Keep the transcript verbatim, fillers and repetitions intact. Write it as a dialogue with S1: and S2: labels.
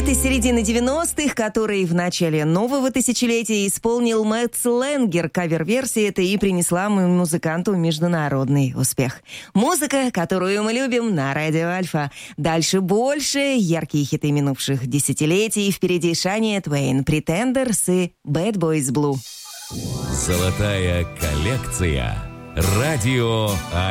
S1: Хит из середины девяностых, который в начале нового тысячелетия исполнил Мэтт Сленгер. Кавер-версия эта и принесла моему музыканту международный успех. Музыка, которую мы любим на Радио Альфа. Дальше больше, яркие хиты минувших десятилетий. Впереди Шания Твейн, Pretenders и Bad Boys Blue.
S2: Золотая коллекция. Радио Альфа.